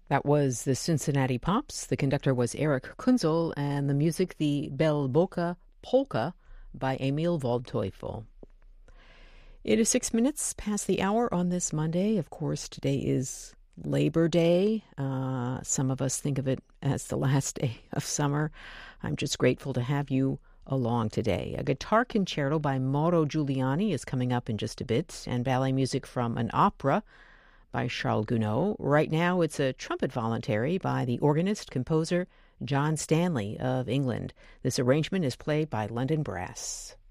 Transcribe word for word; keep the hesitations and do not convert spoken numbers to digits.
That was the Cincinnati Pops. The conductor was Eric Kunzel, and the music, the Bell Boca Polka by Emil Waldteufel. It is six minutes past the hour on this Monday. Of course, today is Labor Day. Uh, some of us think of it as the last day of summer. I'm just grateful to have you along today. A guitar concerto by Mauro Giuliani is coming up in just a bit, and ballet music from an opera by Charles Gounod. Right now, it's a trumpet voluntary by the organist-composer John Stanley of England. This arrangement is played by London Brass.